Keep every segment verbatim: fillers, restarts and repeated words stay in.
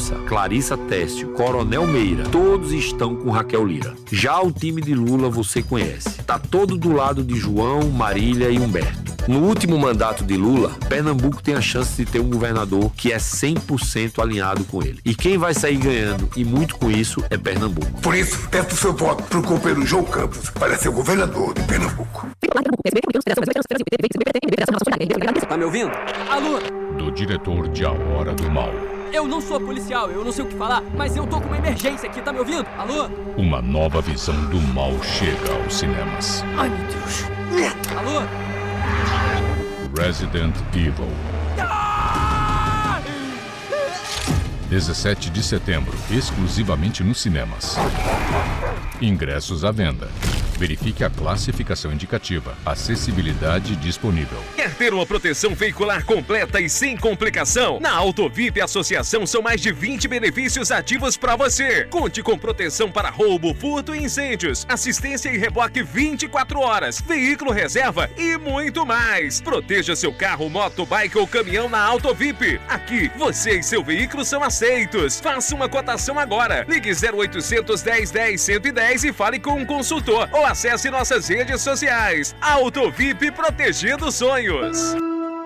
Mendonça, Clarissa Teste, Coronel Meira, todos estão com Raquel Lira. Já o time de Lula você conhece. Tá todo do lado de João, Marília e Humberto. No último mandato de Lula, Pernambuco tem a chance de ter um governador que é cem por cento alinhado com ele. E quem vai sair ganhando, e muito com isso, é Pernambuco. Por isso, peço seu voto para o companheiro João Campos para ser o governador de Pernambuco. Tá me ouvindo? Alô? Do diretor de A Hora do Mal. Eu não sou policial, eu não sei o que falar, mas eu tô com uma emergência aqui, tá me ouvindo? Alô? Uma nova visão do mal chega aos cinemas. Ai, meu Deus. Alô? Resident Evil. Ah! dezessete de setembro, exclusivamente nos cinemas. Ingressos à venda. Verifique a classificação indicativa. Acessibilidade disponível. Quer ter uma proteção veicular completa e sem complicação? Na Autovip Associação são mais de vinte benefícios ativos para você. Conte com proteção para roubo, furto e incêndios, assistência e reboque vinte e quatro horas, veículo reserva e muito mais. Proteja seu carro, moto, bike ou caminhão na Autovip. Aqui, você e seu veículo são aceitos. Faça uma cotação agora. Ligue zero oitocentos, dez, dez, cento e dez e fale com um consultor. Ou acesse nossas redes sociais. Autovip, protegendo sonhos.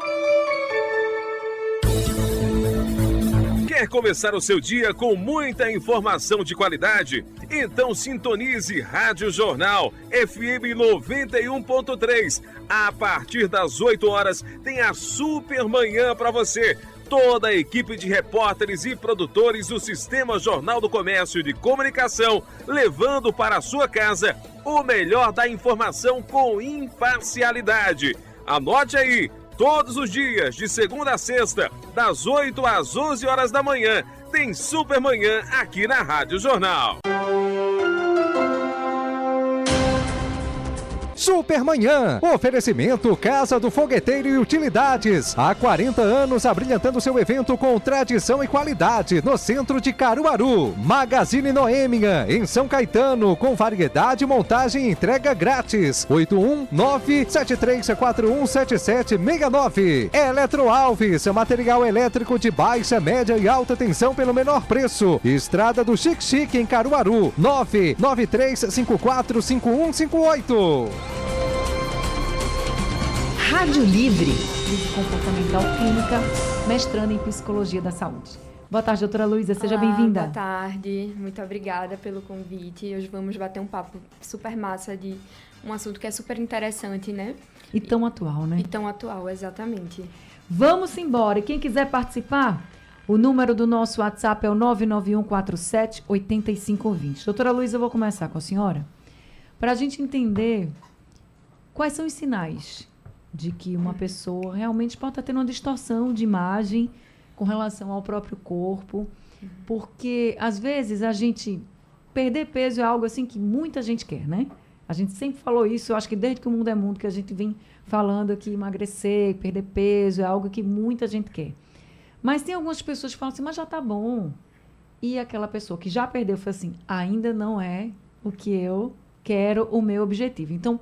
Quer começar o seu dia com muita informação de qualidade? Então sintonize Rádio Jornal F M noventa e um ponto três. A partir das oito horas tem a Super Manhã para você. Toda a equipe de repórteres e produtores do Sistema Jornal do Comércio de Comunicação, levando para a sua casa o melhor da informação com imparcialidade. Anote aí, todos os dias, de segunda a sexta, das oito às onze horas da manhã, tem Super Manhã aqui na Rádio Jornal. Supermanhã, oferecimento Casa do Fogueteiro e Utilidades. Há quarenta anos abrilhantando seu evento com tradição e qualidade no centro de Caruaru. Magazine Noêmia, em São Caetano, com variedade, montagem e entrega grátis. oito um nove, sete três quatro um, sete sete seis nove. Eletro Alves, material elétrico de baixa, média e alta tensão pelo menor preço. Estrada do Chique Chique em Caruaru. nove nove três cinco quatro cinco um cinco oito. Rádio Livre, Crise Comportamental Clínica, mestrando em Psicologia da Saúde. Boa tarde, doutora Luísa, seja Olá, bem-vinda. Boa tarde, muito obrigada pelo convite. Hoje vamos bater um papo super massa de um assunto que é super interessante, né? E tão atual, né? E tão atual, exatamente. Vamos embora. E quem quiser participar, o número do nosso WhatsApp é o nove nove um quatro sete, oito cinco dois zero. Doutora Luísa, eu vou começar com a senhora. Para a gente entender quais são os sinais de que uma pessoa realmente pode estar tendo uma distorção de imagem com relação ao próprio corpo, porque às vezes a gente perder peso é algo assim que muita gente quer, né? A gente sempre falou isso, eu acho que desde que o mundo é mundo que a gente vem falando que emagrecer, perder peso é algo que muita gente quer. Mas tem algumas pessoas que falam assim, mas já tá bom. E aquela pessoa que já perdeu fala assim, ainda não é o que eu quero, o meu objetivo. Então,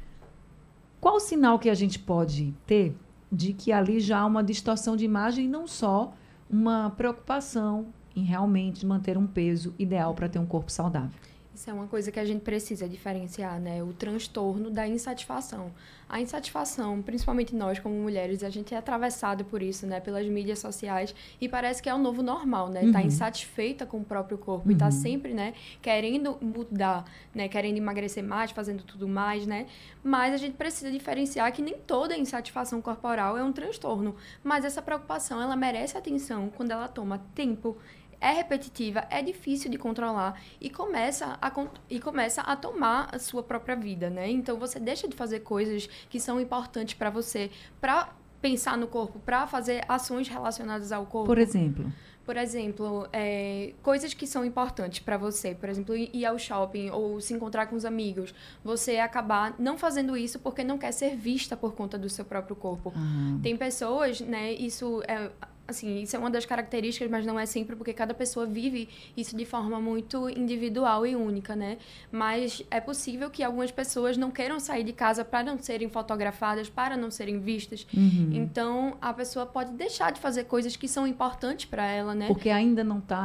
qual o sinal que a gente pode ter de que ali já há uma distorção de imagem e não só uma preocupação em realmente manter um peso ideal para ter um corpo saudável? Isso é uma coisa que a gente precisa diferenciar, né? O transtorno da insatisfação. A insatisfação, principalmente nós como mulheres, a gente é atravessado por isso, né? Pelas mídias sociais e parece que é o novo normal, né? Uhum. Tá insatisfeita com o próprio corpo uhum. e tá sempre, né? Querendo mudar, né? Querendo emagrecer mais, fazendo tudo mais, né? Mas a gente precisa diferenciar que nem toda insatisfação corporal é um transtorno. Mas essa preocupação, ela merece atenção quando ela toma tempo, é repetitiva, é difícil de controlar e começa a, e começa a tomar a sua própria vida, né? Então, você deixa de fazer coisas que são importantes para você, para pensar no corpo, para fazer ações relacionadas ao corpo. Por exemplo? Por exemplo, é, coisas que são importantes para você. Por exemplo, ir ao shopping ou se encontrar com os amigos. Você acabar não fazendo isso porque não quer ser vista por conta do seu próprio corpo. Uhum. Tem pessoas, né? Isso é... Assim, isso é uma das características, mas não é sempre, porque cada pessoa vive isso de forma muito individual e única, né? Mas é possível que algumas pessoas não queiram sair de casa para não serem fotografadas, para não serem vistas. Uhum. Então, a pessoa pode deixar de fazer coisas que são importantes para ela, né? Porque ainda não está